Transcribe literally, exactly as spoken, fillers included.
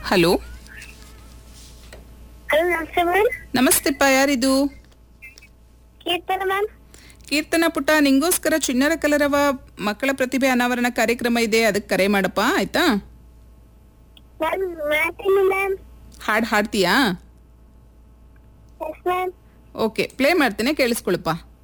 Hello hello ನಮಸ್ತೆ ma'am. ನಮಸ್ತೆಪ್ಪ, ಯಾರಿದು? ಕೀರ್ತನ ma'am. ಕೀರ್ತನ ಪುಟ್ಟ, ನಿಂಗೋಸ್ಕರ ಚಿಣ್ಣರ ಕಲರವ ಮಕ್ಕಳ ಪ್ರತಿಭೆ ಅನಾವರಣ ಕಾರ್ಯಕ್ರಮ ಇದೆ, ಅದಕ್ಕೆ ಕರೆ ಮಾಡಪ್ಪ, ಆಯ್ತಾ? ಮ್ಯಾಮ್ ಮಾಡ್ತೀನಿ ಮ್ಯಾಮ್. ಹಾಡು ಹಾಡ್ತೀಯಾ? Yes ma'am. ಓಕೆ, ಪ್ಲೇ ಮಾಡ್ತೇನೆ, ಕೇಳಿಸ್ಕೊಳಪ್ಪ.